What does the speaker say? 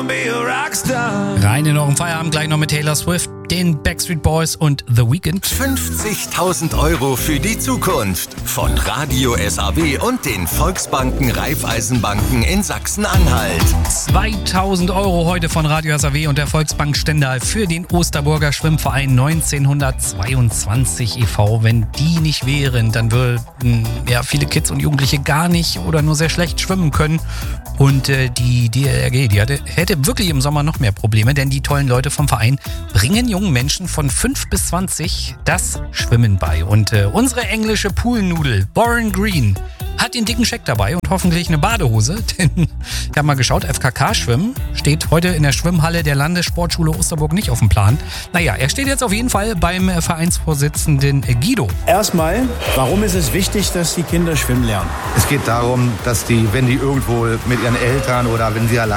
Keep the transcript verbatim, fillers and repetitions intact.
Rein in euren Feierabend, gleich noch mit Taylor Swift, den Backstreet Boys und The Weeknd. fünfzigtausend Euro für die Zukunft von Radio S A W und den Volksbanken Raiffeisenbanken in Sachsen-Anhalt. zweitausend Euro heute von Radio S A W und der Volksbank Stendal für den Osterburger Schwimmverein neunzehnhundertzweiundzwanzig e V Wenn die nicht wären, dann würden ja viele Kids und Jugendliche gar nicht oder nur sehr schlecht schwimmen können. Und äh, die D L R G, die hatte, hätte wirklich im Sommer noch mehr Probleme, denn die tollen Leute vom Verein bringen jungen Menschen von fünf bis zwanzig das Schwimmen bei. Und äh, unsere englische Poolnudel, Warren Green, hat den dicken Scheck dabei und hoffentlich eine Badehose, denn ich habe mal geschaut, F K K-Schwimmen steht heute in der Schwimmhalle der Landessportschule Osterburg nicht auf dem Plan. Naja, er steht jetzt auf jeden Fall beim Vereinsvorsitzenden Guido. Erstmal, warum ist es wichtig, dass die Kinder schwimmen lernen? Es geht darum, dass die, wenn die irgendwo mit ihren Eltern oder wenn sie allein